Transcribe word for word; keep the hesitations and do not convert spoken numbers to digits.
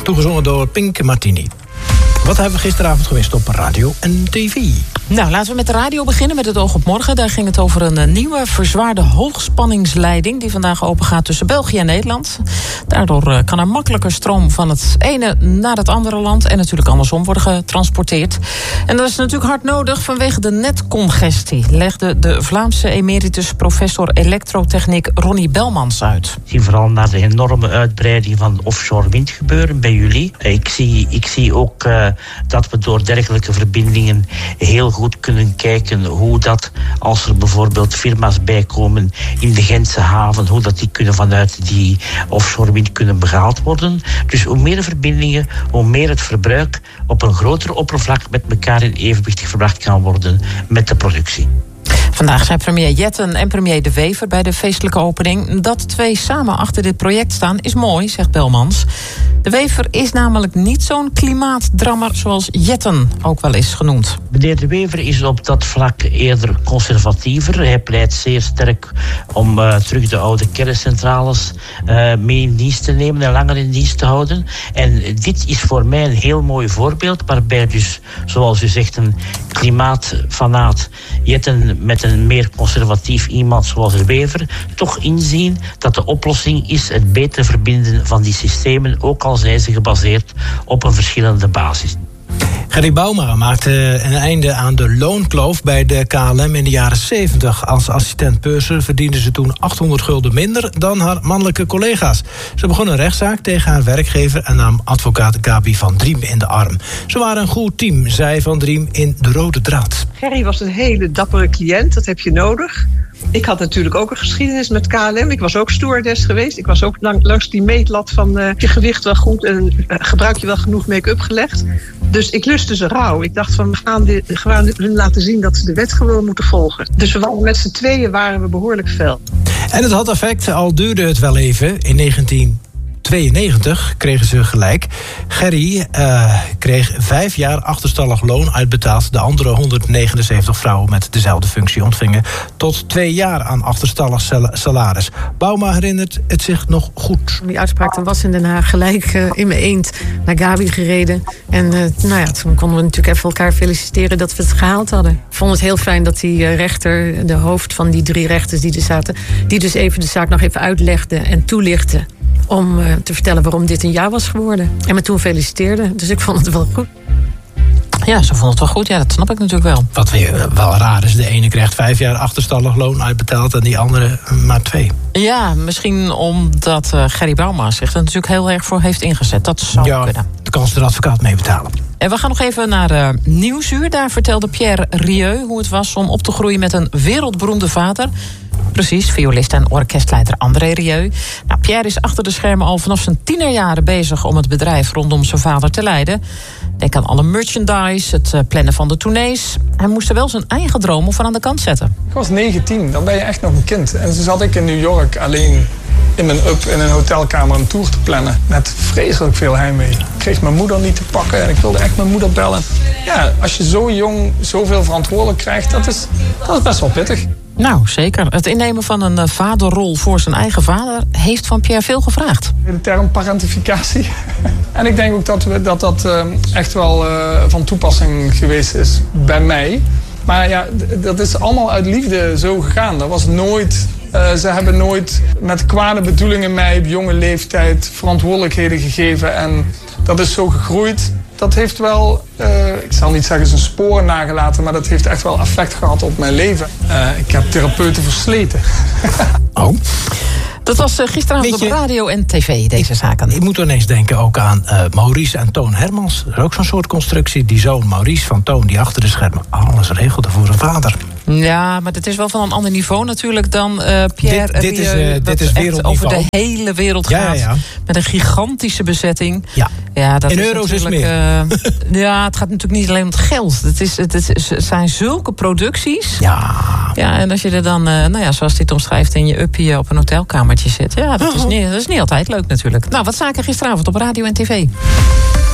toegezongen door Pink Martini. Wat hebben we gisteravond gemist op radio en tv? Nou, laten we met de radio beginnen, met het oog op morgen. Daar ging het over een nieuwe verzwaarde hoogspanningsleiding die vandaag open gaat tussen België en Nederland. Daardoor kan er makkelijker stroom van het ene naar het andere land en natuurlijk andersom worden getransporteerd. En dat is natuurlijk hard nodig vanwege de netcongestie, legde de Vlaamse emeritus professor elektrotechniek Ronnie Belmans uit. Ik zie vooral naar de enorme uitbreiding van offshore wind gebeuren bij jullie. Ik zie, ik zie ook uh, dat we door dergelijke verbindingen heel goed kunnen kijken hoe dat, als er bijvoorbeeld firma's bijkomen in de Gentse haven, hoe dat die kunnen vanuit die offshore wind kunnen behaald worden. Dus hoe meer verbindingen, hoe meer het verbruik op een groter oppervlak met elkaar in evenwicht gebracht kan worden met de productie. Vandaag zijn premier Jetten en premier De Wever bij de feestelijke opening. Dat twee samen achter dit project staan is mooi, zegt Belmans. De Wever is namelijk niet zo'n klimaatdrammer zoals Jetten ook wel is genoemd. Meneer De Wever is op dat vlak eerder conservatiever. Hij pleit zeer sterk om uh, terug de oude kerncentrales uh, mee in dienst te nemen en langer in dienst te houden. En dit is voor mij een heel mooi voorbeeld waarbij dus, zoals u zegt, een klimaatfanaat Jetten met een meer conservatief iemand zoals De Wever toch inzien dat de oplossing is het beter verbinden van die systemen, ook al zijn ze gebaseerd op een verschillende basis. Gerry Bouma maakte een einde aan de loonkloof bij de K L M in de jaren zeventig. Als assistent purser verdiende ze toen achthonderd gulden minder dan haar mannelijke collega's. Ze begon een rechtszaak tegen haar werkgever en nam advocaat Gabi van Driem in de arm. Ze waren een goed team, zei Van Driem in De Rode Draad. Gerry was een hele dappere cliënt, dat heb je nodig. Ik had natuurlijk ook een geschiedenis met K L M. Ik was ook stewardess geweest. Ik was ook lang, langs die meetlat van uh, je gewicht wel goed en uh, gebruik je wel genoeg make-up gelegd. Dus ik lustte ze rauw. Ik dacht van we gaan, dit, gaan hun laten zien dat ze de wet gewoon moeten volgen. Dus we waren met z'n tweeën waren we behoorlijk fel. En het had effect, al duurde het wel even. In negentien tweeënnegentig kregen ze gelijk. Gerry uh, kreeg vijf jaar achterstallig loon uitbetaald. De andere honderdnegenenzeventig vrouwen met dezelfde functie ontvingen tot twee jaar aan achterstallig sal- salaris. Bouma herinnert het zich nog goed. Die uitspraak dan was in Den Haag gelijk uh, in mijn eend naar Gabi gereden. En uh, nou ja, toen konden we natuurlijk even elkaar feliciteren dat we het gehaald hadden. Ik vond het heel fijn dat die uh, rechter, de hoofd van die drie rechters die er zaten, die dus even de zaak nog even uitlegde en toelichtte om uh, te vertellen waarom dit een jaar was geworden. En me toen feliciteerde. Dus ik vond het wel goed. Ja, ze vond het wel goed. Ja, dat snap ik natuurlijk wel. Wat weer uh, wel raar is. De ene krijgt vijf jaar achterstallig loon uitbetaald en die andere uh, maar twee. Ja, misschien omdat uh, Gerry Bouma zich er natuurlijk heel erg voor heeft ingezet. Dat zou ja, kunnen. De kans de advocaat mee betalen. En we gaan nog even naar uh, Nieuwsuur. Daar vertelde Pierre Rieu hoe het was om op te groeien met een wereldberoemde vader. Precies, violist en orkestleider André Rieu. Nou, Pierre is achter de schermen al vanaf zijn tienerjaren bezig om het bedrijf rondom zijn vader te leiden. Denk aan alle merchandise, het uh, plannen van de tournees. Hij moest er wel zijn eigen dromen voor aan de kant zetten. Ik was negentien, dan ben je echt nog een kind. En toen zat ik in New York alleen in mijn up in een hotelkamer een tour te plannen. Met vreselijk veel heimwee. Ik kreeg mijn moeder niet te pakken en ik wilde echt mijn moeder bellen. Ja, als je zo jong zoveel verantwoordelijk krijgt, dat is, dat is best wel pittig. Nou, zeker. Het innemen van een vaderrol voor zijn eigen vader heeft van Pierre veel gevraagd. De term parentificatie. En ik denk ook dat we, dat, dat uh, echt wel uh, van toepassing geweest is bij mij. Maar ja, d- dat is allemaal uit liefde zo gegaan. Dat was nooit... Uh, ze hebben nooit met kwade bedoelingen mij op jonge leeftijd verantwoordelijkheden gegeven. En dat is zo gegroeid. Dat heeft wel, uh, ik zal niet zeggen zijn sporen nagelaten, maar dat heeft echt wel effect gehad op mijn leven. Uh, ik heb therapeuten versleten. Oh. Dat was uh, gisteravond je, op radio en tv, deze zaken. Ik moet ineens denken ook aan uh, Maurice en Toon Hermans. Er is ook zo'n soort constructie. Die zoon Maurice van Toon, die achter de schermen alles regelde voor zijn vader. Ja, maar het is wel van een ander niveau natuurlijk dan uh, Pierre Dit, dit Rieu, is, uh, dit is wereldniveau. Over de hele wereld gaat. Ja, ja, ja. Met een gigantische bezetting. Ja. Ja, dat in is euro's is meer. Uh, ja, het gaat natuurlijk niet alleen om het geld. Het, is, het, is, het zijn zulke producties. Ja. Ja, en als je er dan, uh, nou ja, zoals dit omschrijft, in je uppie op een hotelkamertje zit. Ja, dat is, niet, dat is niet altijd leuk natuurlijk. Nou, wat zaken gisteravond op radio en tv?